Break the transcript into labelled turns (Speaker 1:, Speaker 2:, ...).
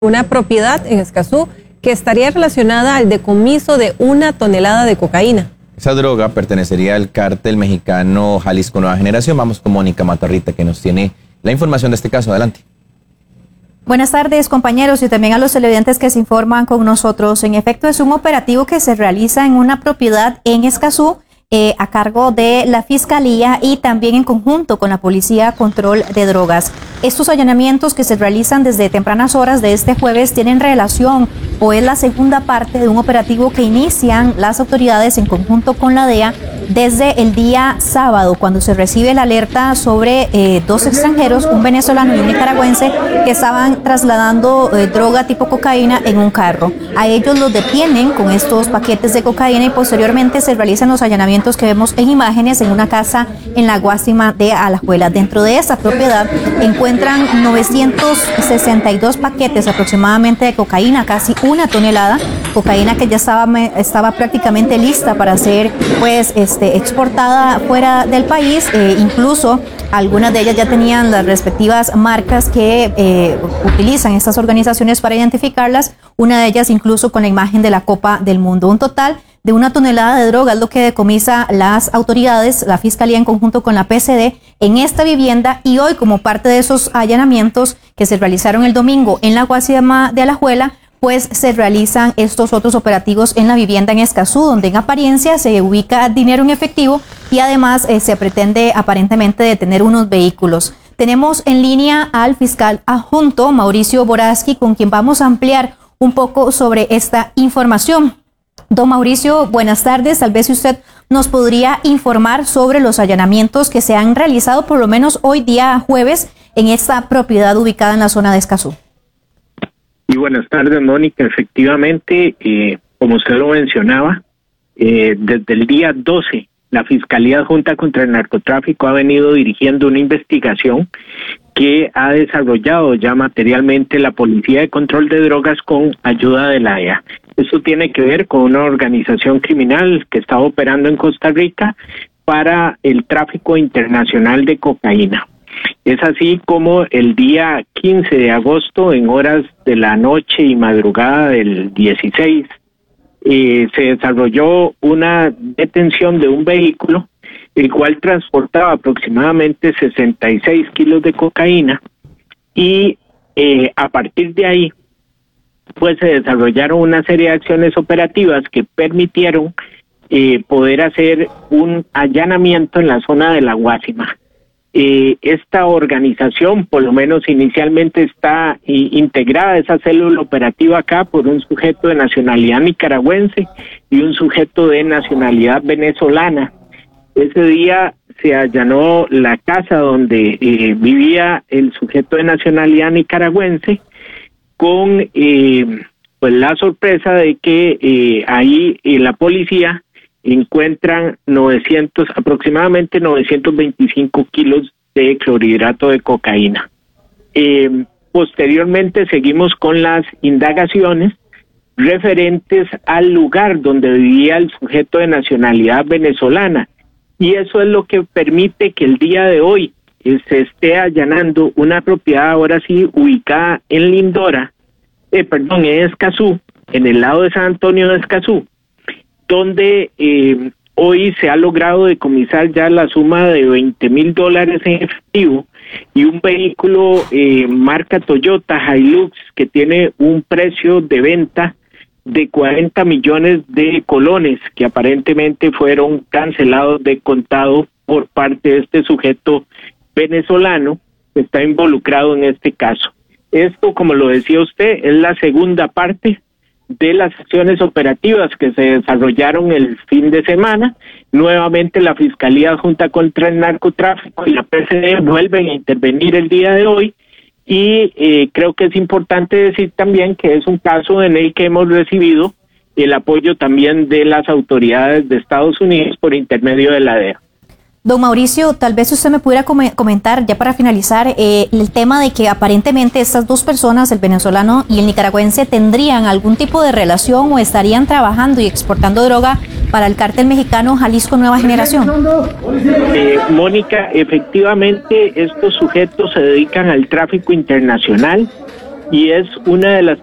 Speaker 1: una propiedad en Escazú que estaría relacionada al decomiso de 1 tonelada de cocaína.
Speaker 2: Esa droga pertenecería al cártel mexicano Jalisco Nueva Generación. Vamos con Mónica Matarrita, que nos tiene la información de este caso. Adelante.
Speaker 3: Buenas tardes, compañeros, y también a los televidentes que se informan con nosotros. En efecto, es un operativo que se realiza en una propiedad en Escazú, a cargo de la Fiscalía y también en conjunto con la Policía Control de Drogas. Estos allanamientos que se realizan desde tempranas horas de este jueves tienen relación o es la segunda parte de un operativo que inician las autoridades en conjunto con la DEA desde el día sábado, cuando se recibe la alerta sobre 2 extranjeros, un venezolano y un nicaragüense, que estaban trasladando droga tipo cocaína en un carro. A ellos los detienen con estos paquetes de cocaína y posteriormente se realizan los allanamientos que vemos en imágenes en una casa en la Guásima de Alajuela. Dentro de esa propiedad encuentran 962 paquetes aproximadamente de cocaína, casi 1 tonelada, cocaína que ya estaba prácticamente lista para ser exportada fuera del país. Incluso algunas de ellas ya tenían las respectivas marcas que utilizan estas organizaciones para identificarlas, una de ellas incluso con la imagen de la Copa del Mundo. Un total de 1 tonelada de droga es lo que decomisa las autoridades, la Fiscalía en conjunto con la PCD en esta vivienda, y hoy, como parte de esos allanamientos que se realizaron el domingo en la Guásima de Alajuela, pues se realizan estos otros operativos en la vivienda en Escazú, donde en apariencia se ubica dinero en efectivo y además se pretende aparentemente detener unos vehículos. Tenemos en línea al fiscal adjunto Mauricio Boraski, con quien vamos a ampliar un poco sobre esta información. Don Mauricio, buenas tardes. Tal vez si usted nos podría informar sobre los allanamientos que se han realizado por lo menos hoy día jueves en esta propiedad ubicada en la zona de Escazú.
Speaker 4: Y buenas tardes, Mónica. Efectivamente, como usted lo mencionaba, desde el día 12, la Fiscalía Adjunta contra el Narcotráfico ha venido dirigiendo una investigación que ha desarrollado ya materialmente la Policía de Control de Drogas con ayuda de la DEA. Esto tiene que ver con una organización criminal que está operando en Costa Rica para el tráfico internacional de cocaína. Es así como el día 15 de agosto, en horas de la noche y madrugada del 16, se desarrolló una detención de un vehículo, el cual transportaba aproximadamente 66 kilos de cocaína, y a partir de ahí pues se desarrollaron una serie de acciones operativas que permitieron poder hacer un allanamiento en la zona de la Guásima. Esta organización, por lo menos inicialmente, está integrada, esa célula operativa acá, por un sujeto de nacionalidad nicaragüense y un sujeto de nacionalidad venezolana. Ese día se allanó la casa donde vivía el sujeto de nacionalidad nicaragüense, con pues la sorpresa de que ahí la policía encuentran aproximadamente 925 kilos de clorhidrato de cocaína. Posteriormente seguimos con las indagaciones referentes al lugar donde vivía el sujeto de nacionalidad venezolana, y eso es lo que permite que el día de hoy se esté allanando una propiedad, ahora sí, ubicada en Lindora, en Escazú, en el lado de San Antonio de Escazú, donde hoy se ha logrado decomisar ya la suma de $20,000 en efectivo y un vehículo marca Toyota Hilux que tiene un precio de venta de 40 millones de colones, que aparentemente fueron cancelados de contado por parte de este sujeto venezolano que está involucrado en este caso. Esto, como lo decía usted, es la segunda parte de las acciones operativas que se desarrollaron el fin de semana. Nuevamente la Fiscalía Adjunta contra el Narcotráfico y la PCD vuelven a intervenir el día de hoy, y creo que es importante decir también que es un caso en el que hemos recibido el apoyo también de las autoridades de Estados Unidos por intermedio de la DEA.
Speaker 3: Don Mauricio, tal vez usted me pudiera comentar, ya para finalizar, el tema de que aparentemente estas dos personas, el venezolano y el nicaragüense, tendrían algún tipo de relación o estarían trabajando y exportando droga para el cártel mexicano Jalisco Nueva Generación.
Speaker 4: Mónica, efectivamente estos sujetos se dedican al tráfico internacional y es una de las